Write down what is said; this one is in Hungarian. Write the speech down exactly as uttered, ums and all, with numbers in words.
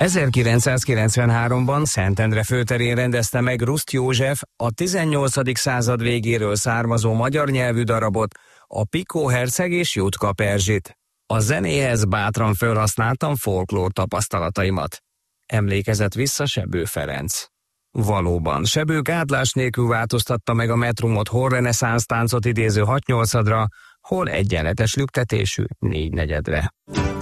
ezerkilencszázkilencvenháromban Szentendre főterén rendezte meg Ruszt József a tizennyolcadik század végéről származó magyar nyelvű darabot, a Picó herceg és Jutka Perzsit. A zenéhez bátran felhasználtam folklór tapasztalataimat. Emlékezett vissza Sebő Ferenc. Valóban, Sebő gátlás nélkül változtatta meg a metrumot hol reneszánsz táncot idéző hatnyolcadra, hol egyenletes lüktetésű négynegyedre.